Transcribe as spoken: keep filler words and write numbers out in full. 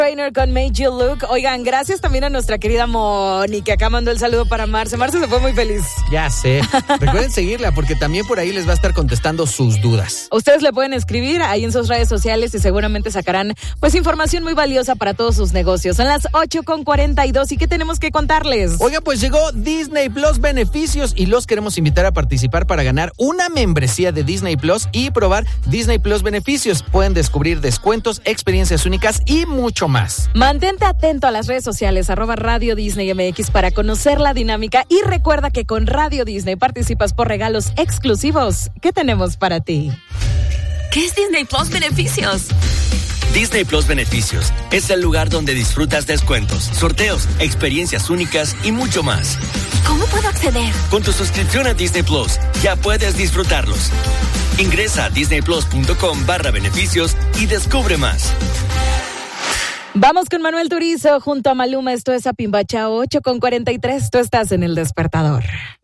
Trainer con Made You Look. Oigan, gracias también a nuestra querida Moni, que acá mandó el saludo para Marce. Marce se fue muy feliz. Ya sé. Recuerden seguirla porque también por ahí les va a estar contestando sus dudas. Ustedes le pueden escribir ahí en sus redes sociales y seguramente sacarán pues información muy valiosa para todos sus negocios. Son las ocho con cuarenta y dos. ¿Y qué tenemos que contarles? Oiga, pues llegó Disney Plus Beneficios y los queremos invitar a participar para ganar una membresía de Disney Plus y probar Disney Plus Beneficios. Pueden descubrir descuentos, experiencias únicas y mucho más. Mantente atento a las redes sociales, arroba Radio Disney M X para conocer la dinámica y recuerda que con Radio Disney participas por regalos exclusivos. ¿Qué tenemos para ti? ¿Qué es Disney Plus Beneficios? Disney Plus Beneficios es el lugar donde disfrutas descuentos, sorteos, experiencias únicas y mucho más. ¿Cómo puedo acceder? Con tu suscripción a Disney Plus ya puedes disfrutarlos. Ingresa a disneyplus.com barra beneficios y descubre más. Vamos con Manuel Turizo junto a Maluma. Esto es Apimbacha ocho con cuarenta y tres. Tú estás en El Despertador.